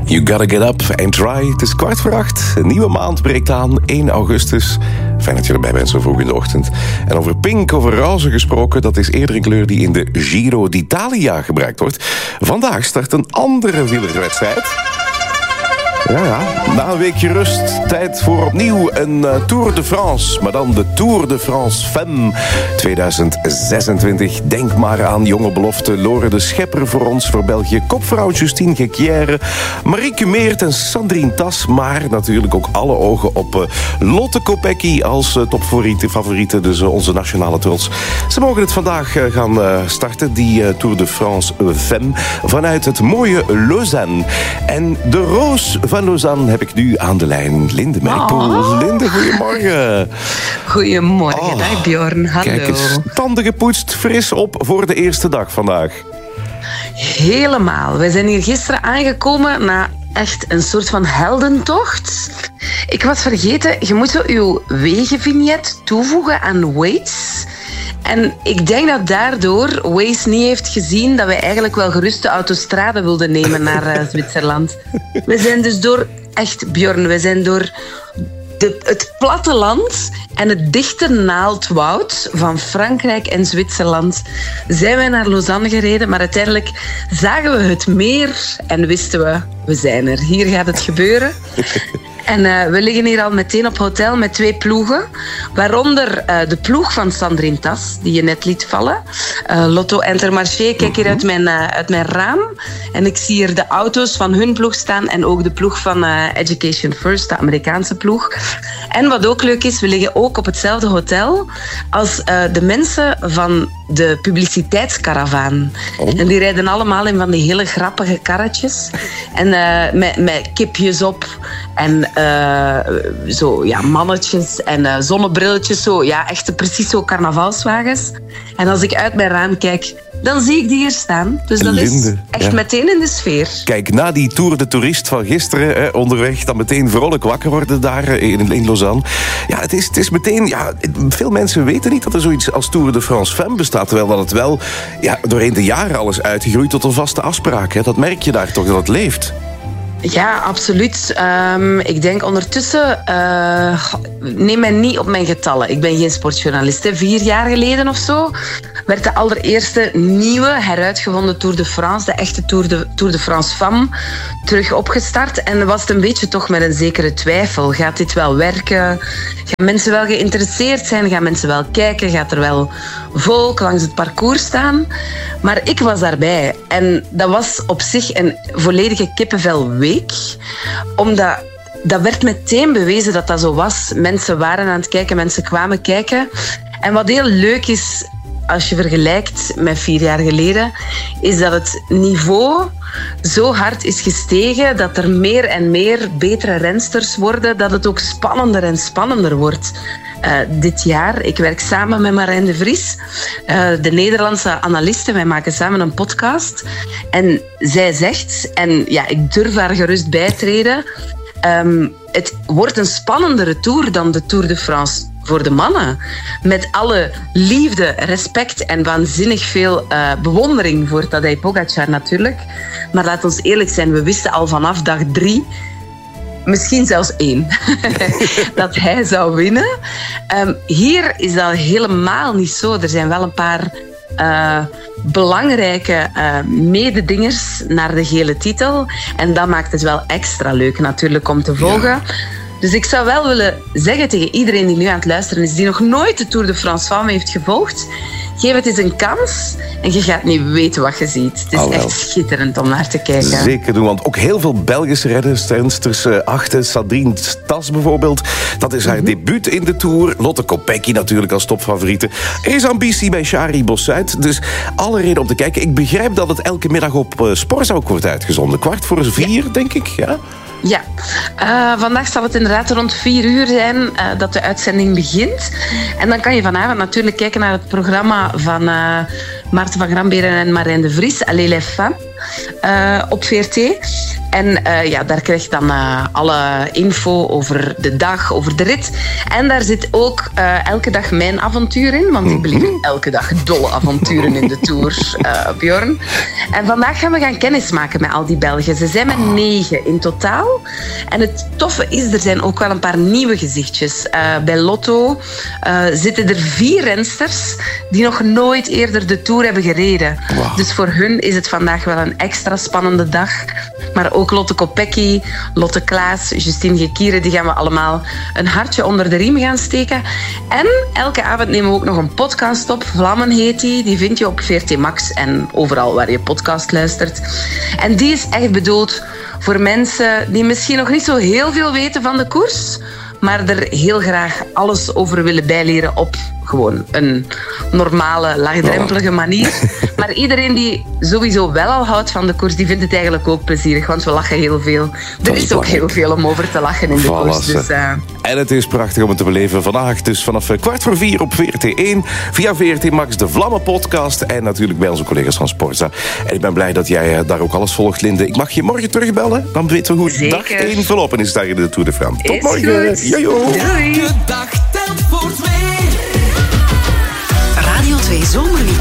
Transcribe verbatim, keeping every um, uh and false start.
You gotta get up and try. Het is kwart voor acht. Een nieuwe maand breekt aan, één augustus. Fijn dat je erbij bent zo vroeg in de ochtend. En over pink, over roze gesproken, dat is eerder een kleur die in de Giro d'Italia gebruikt wordt. Vandaag start een andere wielerwedstrijd. Ja, ja. Na een weekje rust, tijd voor opnieuw een uh, Tour de France. Maar dan de Tour de France Femme tweeduizend zesentwintig. Denk maar aan jonge belofte Lore de Schepper voor ons, voor België. Kopvrouw Justine Gequière, Marieke Meert en Sandrine Tas. Maar natuurlijk ook alle ogen op uh, Lotte Kopecky als uh, topfavoriete, favoriete, dus uh, onze nationale trots. Ze mogen het vandaag uh, gaan uh, starten, die uh, Tour de France uh, Femme, vanuit het mooie Lausanne. En de roos van Lausanne heb ik nu aan de lijn. Linde Merkpoel. Oh. Linde, goedemorgen. Goedemorgen, oh. Dag Bjorn. Hallo. Kijk eens, tanden gepoetst, fris op voor de eerste dag vandaag. Helemaal. We zijn hier gisteren aangekomen na echt een soort van heldentocht. Ik was vergeten, je moet zo je wegenvignet toevoegen aan Waze. En ik denk dat daardoor Waze niet heeft gezien dat wij eigenlijk wel gerust de autostrade wilden nemen naar uh, Zwitserland. We zijn dus door, echt Bjorn, we zijn door de, het platteland en het dichte naaldwoud van Frankrijk en Zwitserland zijn wij naar Lausanne gereden, maar uiteindelijk zagen we het meer en wisten we, we zijn er. Hier gaat het gebeuren. En uh, we liggen hier al meteen op hotel met twee ploegen. Waaronder uh, de ploeg van Sandrine Tas, die je net liet vallen. Uh, Lotto Intermarché, ik kijk hier uit mijn, uh, uit mijn raam. En ik zie hier de auto's van hun ploeg staan. En ook de ploeg van uh, Education First, de Amerikaanse ploeg. En wat ook leuk is, we liggen ook op hetzelfde hotel als uh, de mensen van de publiciteitskaravaan. Oh. En die rijden allemaal in van die hele grappige karretjes. En uh, met, met kipjes op. En uh, zo, ja, mannetjes en uh, zonnebrilletjes. Zo, ja, echt precies zo carnavalswagens. En als ik uit mijn raam kijk, dan zie ik die hier staan. Dus dat Linde, is echt ja. meteen in de sfeer. Kijk, na die Tour de Tourist van gisteren, hè, onderweg, dan meteen vrolijk wakker worden daar in, in Lausanne. Ja, het is, het is meteen... Ja, veel mensen weten niet dat er zoiets als Tour de France Femme bestaat. Terwijl dat het wel ja, doorheen de jaren alles uitgegroeid tot een vaste afspraak. Hè. Dat merk je daar toch, dat het leeft. Ja, absoluut. Um, ik denk ondertussen... Uh, neem mij niet op mijn getallen. Ik ben geen sportjournalist. Hè. Vier jaar geleden of zo werd de allereerste nieuwe heruitgevonden Tour de France, de echte Tour de, Tour de France Femme, terug opgestart. En was het een beetje toch met een zekere twijfel. Gaat dit wel werken? Gaan mensen wel geïnteresseerd zijn? Gaan mensen wel kijken? Gaat er wel volk langs het parcours staan? Maar ik was daarbij. En dat was op zich een volledige kippenvelweek. Omdat... Dat werd meteen bewezen dat dat zo was. Mensen waren aan het kijken, mensen kwamen kijken. En wat heel leuk is, als je vergelijkt met vier jaar geleden, is dat het niveau zo hard is gestegen dat er meer en meer betere rensters worden, dat het ook spannender en spannender wordt. Uh, dit jaar. Ik werk samen met Marijn de Vries, uh, de Nederlandse analiste. Wij maken samen een podcast. En zij zegt, en ja, ik durf haar gerust bijtreden, um, het wordt een spannendere Tour dan de Tour de France voor de mannen. Met alle liefde, respect en waanzinnig veel uh, bewondering voor Tadej Pogačar natuurlijk. Maar laat ons eerlijk zijn, we wisten al vanaf dag drie, misschien zelfs één, dat hij zou winnen. Um, hier is dat helemaal niet zo. Er zijn wel een paar uh, belangrijke uh, mededingers naar de gele titel. En dat maakt het wel extra leuk natuurlijk om te volgen. Ja. Dus ik zou wel willen zeggen tegen iedereen die nu aan het luisteren is, die nog nooit de Tour de France Femme heeft gevolgd, geef het eens een kans en je gaat niet weten wat je ziet. Het is oh, echt schitterend om naar te kijken. Zeker doen, want ook heel veel Belgische rensters uh, achter. Sandrine Tas bijvoorbeeld, dat is haar mm-hmm. debuut in de Tour. Lotte Kopecky natuurlijk als topfavoriete. Er is ambitie bij Shari Bossuit, dus alle reden om te kijken. Ik begrijp dat het elke middag op uh, Sporza ook wordt uitgezonden. Kwart voor vier, ja. denk ik, ja? Ja, uh, vandaag zal het inderdaad rond vier uur zijn uh, dat de uitzending begint. En dan kan je vanavond natuurlijk kijken naar het programma van uh, Maarten van Gramberen en Marijn de Vries, Allez les femmes, uh, op V R T. En uh, ja, daar krijg je dan uh, alle info over de dag, over de rit. En daar zit ook uh, elke dag mijn avontuur in, want ik beleef elke dag dolle avonturen in de Tour, uh, Björn. En vandaag gaan we gaan kennismaken met al die Belgen. Ze zijn met negen in totaal. En het toffe is, er zijn ook wel een paar nieuwe gezichtjes. Uh, bij Lotto uh, zitten er vier rensters die nog nooit eerder de Tour hebben gereden. Wow. Dus voor hun is het vandaag wel een extra spannende dag. Maar ook Lotte Kopecky, Lotte Klaas, Justine Gekiere, die gaan we allemaal een hartje onder de riem gaan steken. En elke avond nemen we ook nog een podcast op. Vlammen heet die. Die vind je op V R T Max en overal waar je podcast luistert. En die is echt bedoeld voor mensen die misschien nog niet zo heel veel weten van de koers, maar er heel graag alles over willen bijleren op gewoon een normale, laagdrempelige manier. Maar iedereen die sowieso wel al houdt van de koers, die vindt het eigenlijk ook plezierig, want we lachen heel veel. Er is, is ook heel veel om over te lachen in de voilà, koers. Dus, uh... En het is prachtig om het te beleven vandaag, dus vanaf kwart voor vier op V R T één, via V R T Max, de Vlammen podcast en natuurlijk bij onze collega's van Sporza. En ik ben blij dat jij daar ook alles volgt, Linde. Ik mag je morgen terugbellen, dan weten we hoe Zeker. dag één verlopen is daar in de Tour de France. Tot is morgen. Goed. Jojo. Doei. Elke dag telt voor twee.